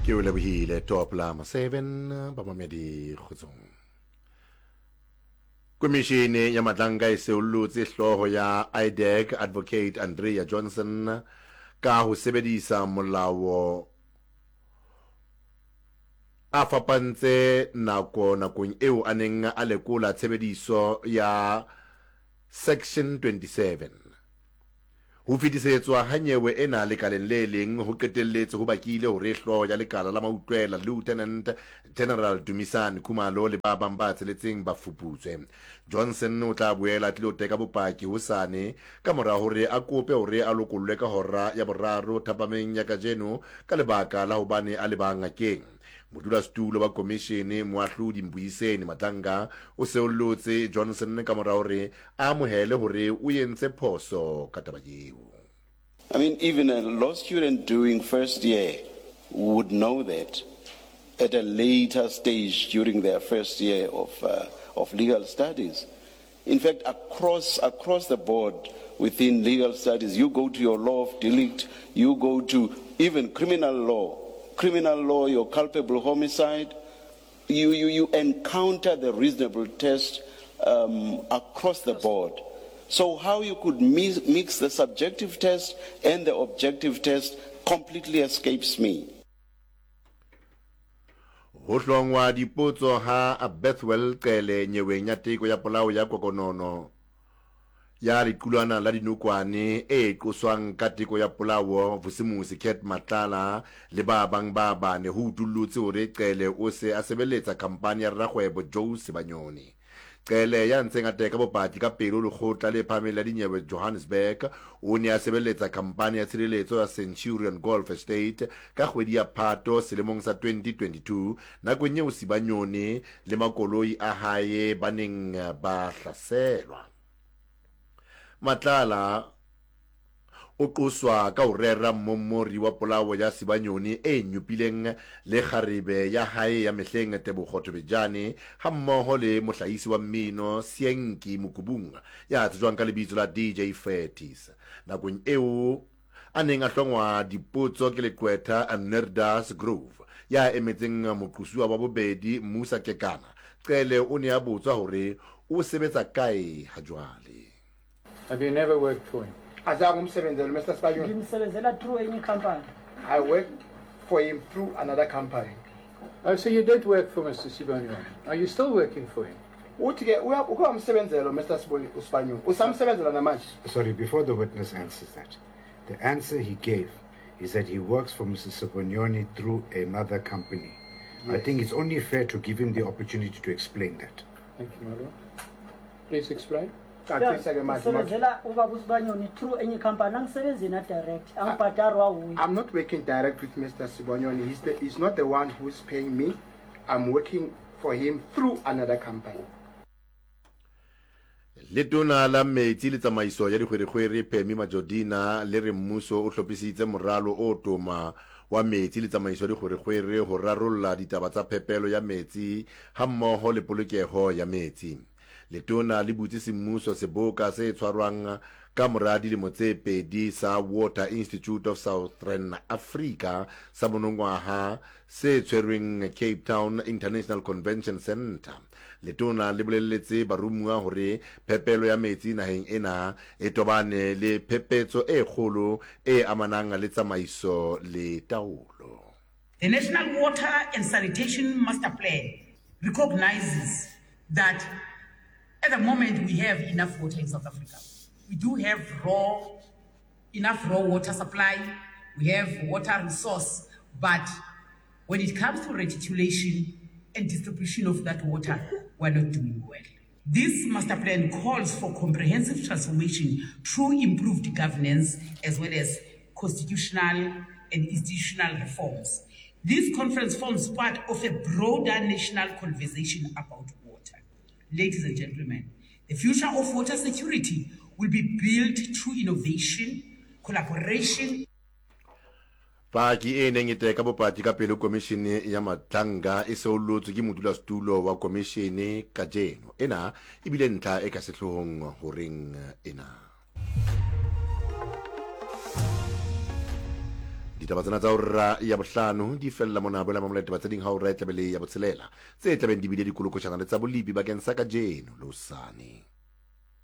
ke o lebohile top lama 7 ba mamedi khutsong Komishini ya matlanga e seollotse hloho ya IDEC Advocate Andrea Johnson ka ho sebedisa molao a fapantse nakong eo a neng a lekola tshebediso ya Section 27. Ho fetisetswa ha nyewe ena lekaleng le leng ho qetelletse ho bakile hore hloho ya lekala la mautlwela Lieutenant General Dumisani Khumalo le ba bang ba tseletseng ba fuputswe. Johnson o tla boela tlilo teka bopaki hosane ka mora hore a kope hore a lokollwe ka hora ya boraro thapameng ya kajeno ka lebaka la hobane a le ba ngakeng. Modulasetulo wa komishene Moahlodi Mbuyiseni Matlanga o seollotse Johnson ka mora hore a amohele hore o yentse phoso ka taba eo. I mean, even a law student doing first year would know that at a later stage during their first year of legal studies. In fact, across the board within legal studies, you go to your law of delict, you go to even criminal law, your culpable homicide, you encounter the reasonable test across the board. So how you could mix the subjective test and the objective test completely escapes me. Ho hlongwa dipotso ha a Bethwell Qele nyeweng ya teko ya polao ya kokonono ya liqulwana la dinokwane e qoswang ka teko ya polao Vusimusi Cat Matlala le ba bang ba bane ho dullutse hore Qele o se a sebeletsa kampane ya rragwebo Joe Sebanyoni. Qele ya ntseng a teka bopaki ka pelo lekgotla le phamela la dinyewe Johannesburg o ne a sebeletsa kampane ya tshireletso ya Centurion Golf Estate ka kgwedi ya Phato selemong sa 2022 nakong eo Sebanyoni le makoloi a hae ba neng ba hlaselwa. Matlala o qoswa ka ho rera mmomori wa polao ya Sebanyoni e nyupileng le kgarebe ya hae ya mehleng Tebogo Bejane ha mmoho le mohlahisi wa mmino Sienki Mukubunga ya tsejwang ka lebitso la DJ Fetis. Nakong eo a neng a hlongwa dipotso ke leqwetha Nerdas Grove ya emetseng moqosuwa wa bobedi Musa Kekana. Qele o ne a botswa hore o sebetsa kae ha jwale. Have you never worked for him? Mr. Spanion. Through any company. I work for him through another company. Oh, so you did work for Mr. Sibanyoni. Are you still working for him? Sorry, before the witness answers that, the answer he gave is that he works for Mr. Sibanyoni through another company. Yes. I think it's only fair to give him the opportunity to explain that. Thank you, Madam. Please explain. Through any company. I'm not working direct with Mr. Sibanyoni. He's not the one who's paying me. I'm working for him through another company. Letona la metsi le tsamaiso ya dikgwerekgwere Phemi Majodina le re mmuso o hlophisitse moralo o toma wa metsi le tsamaiso ya dikgwerekgwere ho rarolla ditaba tsa phepelo ya metsi ha mmoho le polokeho ya metsi. Letona le butse semmuso seboka se tshwarwang ka mora dilemo tse pedi sa Water Institute of Southern Africa sa monongwaha se tshwerweng Cape Town International Convention Centre. Letona le bolelletse barumuwa hore phepelo ya metsi naheng ena e tobane le phepetso e kgolo e amanang le tsamaiso le taolo. The National Water and Sanitation Master Plan recognizes that at the moment we have enough water in South Africa. We do have enough raw water supply, we have water resource, but when it comes to reticulation and distribution of that water, we're not doing well. This master plan calls for comprehensive transformation through improved governance as well as constitutional and institutional reforms. This conference forms part of a broader national conversation about water. Ladies and gentlemen, the future of water security will be built through innovation, collaboration. Paki e neng e teka bopaki ka pele komishene ya Matlanga e seollotse ke modulasetulo wa komishene kajeno. Ena e bile ntlha e ka sehloohong horeng ena. ditaba tsena tsa hora ya bohlano di fella mona boela mamola ditaba tse ding ha hora e tlabele ya botshelela tse tlabeng di bile dikolokoshana le tsa bolipi bakeng sa kajeno le hosane.